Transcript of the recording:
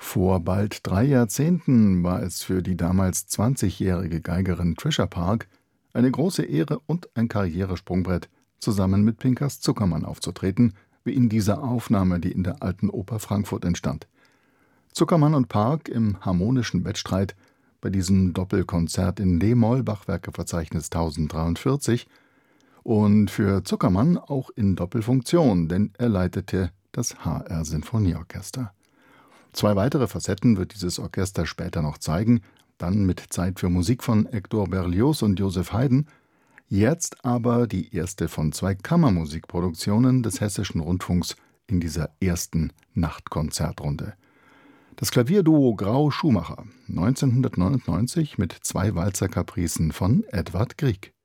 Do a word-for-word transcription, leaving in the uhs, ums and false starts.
Vor bald drei Jahrzehnten war es für die damals zwanzigjährige Geigerin Trisha Park eine große Ehre und ein Karrieresprungbrett, zusammen mit Pinkas Zuckermann aufzutreten, wie in dieser Aufnahme, die in der Alten Oper Frankfurt entstand. Zuckermann und Park im harmonischen Wettstreit bei diesem Doppelkonzert in d-Moll, Bachwerkeverzeichnis tausenddreiundvierzig, und für Zuckermann auch in Doppelfunktion, denn er leitete das H R-Sinfonieorchester. Zwei weitere Facetten wird dieses Orchester später noch zeigen, dann mit Zeit für Musik von Hector Berlioz und Joseph Haydn. Jetzt aber die erste von zwei Kammermusikproduktionen des Hessischen Rundfunks in dieser ersten Nachtkonzertrunde. Das Klavierduo Grau-Schumacher, neunzehnhundertneunundneunzig mit zwei Walzer-Kapricen von Edvard Grieg.